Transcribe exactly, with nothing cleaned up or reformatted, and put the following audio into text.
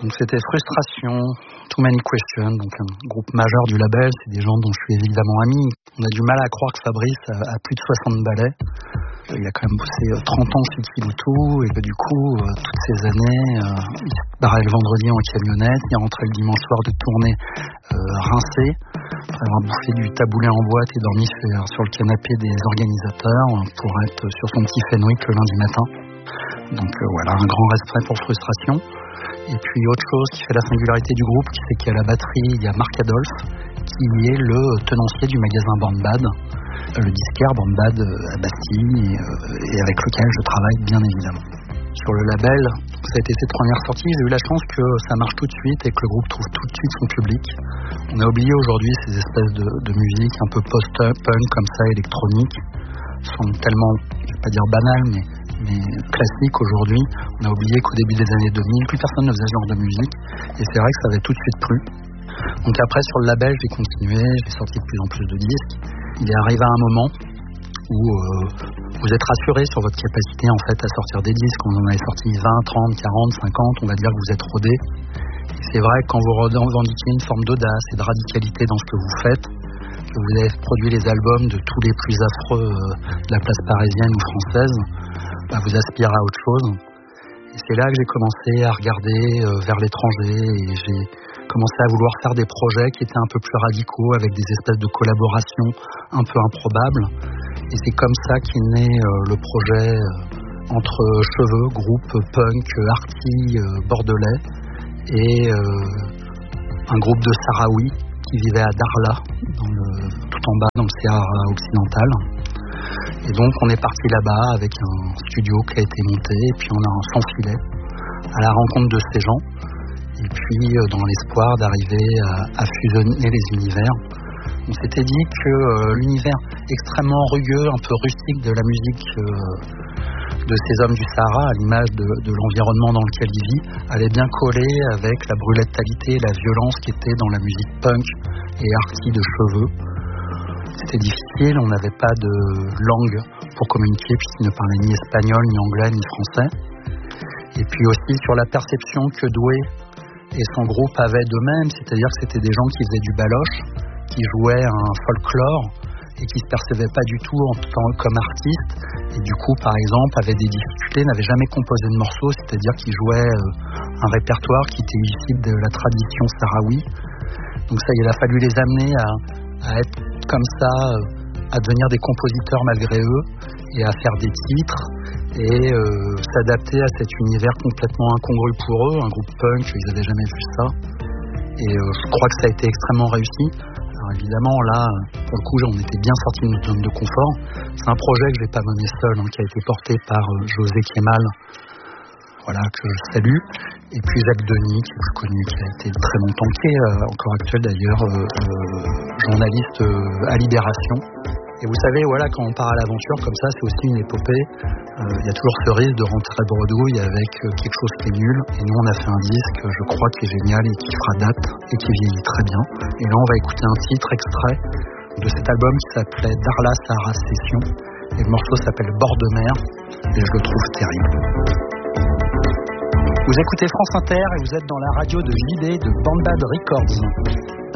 Donc c'était Frustration, Too Many Questions, donc un groupe majeur du label, c'est des gens dont je suis évidemment ami. On a du mal à croire que Fabrice a, a plus de soixante ballets. Il a quand même bossé trente ans chez Kiloutou et que du coup, euh, toutes ces années, euh, il se barrait le vendredi en camionnette, il rentrait le dimanche soir de tournée euh, rincé, après avoir bouffé du taboulé en boîte et dormi sur, sur le canapé des organisateurs pour être sur son petit Fenwick le lundi matin. Donc euh, voilà, un grand respect pour Frustration. Et puis autre chose qui fait la singularité du groupe, c'est qu'à la batterie, il y a Marc Adolphe, qui est le tenancier du magasin Bandbad, le disquaire Bandbad à Bastille, et, et avec lequel je travaille bien évidemment. Sur le label, ça a été ses premières sorties, j'ai eu la chance que ça marche tout de suite et que le groupe trouve tout de suite son public. On a oublié aujourd'hui ces espèces de, de musique un peu post-punk comme ça, électronique, sont tellement, je vais pas dire banales, mais mais classique aujourd'hui. On a oublié qu'au début des années deux mille, plus personne ne faisait ce genre de musique et c'est vrai que ça avait tout de suite plu. Donc après sur le label, j'ai continué, j'ai sorti de plus en plus de disques. Il est arrivé à un moment où euh, vous êtes rassuré sur votre capacité en fait à sortir des disques. On en avait sorti vingt, trente, quarante, cinquante, on va dire que vous êtes rodé. Et c'est vrai que quand vous revendiquez une forme d'audace et de radicalité dans ce que vous faites, que vous avez produit les albums de tous les plus affreux euh, de la place parisienne ou française, bah, vous aspirez à autre chose. Et c'est là que j'ai commencé à regarder euh, vers l'étranger et j'ai commencé à vouloir faire des projets qui étaient un peu plus radicaux avec des espèces de collaborations un peu improbables. Et c'est comme ça qu'est né euh, le projet euh, entre cheveux, groupe punk, arty, euh, bordelais et euh, un groupe de Sahraouis qui vivait à Darla, dans le, tout en bas dans le Sahara occidental. Et donc on est parti là-bas avec un studio qui a été monté et puis on a s'enfilé à la rencontre de ces gens et puis euh, dans l'espoir d'arriver à, à fusionner les univers. On s'était dit que euh, l'univers extrêmement rugueux, un peu rustique de la musique euh, de ces hommes du Sahara, à l'image de, de l'environnement dans lequel il vit, allait bien coller avec la brutalité et la violence qui était dans la musique punk et arty de cheveux. C'était difficile, on n'avait pas de langue pour communiquer puisqu'ils ne parlaient ni espagnol, ni anglais, ni français. Et puis aussi sur la perception que Doué et son groupe avaient d'eux-mêmes, c'est-à-dire que c'était des gens qui faisaient du baloche, qui jouaient un folklore et qui ne se percevaient pas du tout en tant comme artistes. Et du coup, par exemple, avaient des difficultés, n'avaient jamais composé de morceaux, c'est-à-dire qu'ils jouaient un répertoire qui était issu de la tradition sahraoui. Donc ça, il a fallu les amener à, à être comme ça, à devenir des compositeurs malgré eux et à faire des titres et euh, s'adapter à cet univers complètement incongru pour eux, un groupe punk, ils n'avaient jamais vu ça et euh, je crois que ça a été extrêmement réussi. Alors évidemment là, pour le coup, on était bien sorti de notre zone de confort. C'est un projet que je n'ai pas mené seul, hein, qui a été porté par euh, José Kemal, voilà, que je salue, et puis Jacques Denis, qui est plus connu, qui a été très longtemps, qui est euh, encore actuel d'ailleurs, euh, euh, journaliste euh, à Libération. Et vous savez, voilà, quand on part à l'aventure comme ça, c'est aussi une épopée. Il euh, y a toujours ce risque de rentrer à bredouille avec euh, quelque chose qui est nul. Et nous, on a fait un disque, je crois, qui est génial et qui fera date et qui vieillit très bien. Et là, on va écouter un titre extrait de cet album qui s'appelait Darla Sahara Session. Et le morceau s'appelle Bord de mer et je le trouve terrible. Vous écoutez France Inter et vous êtes dans la radio de J D de Bandbad Records.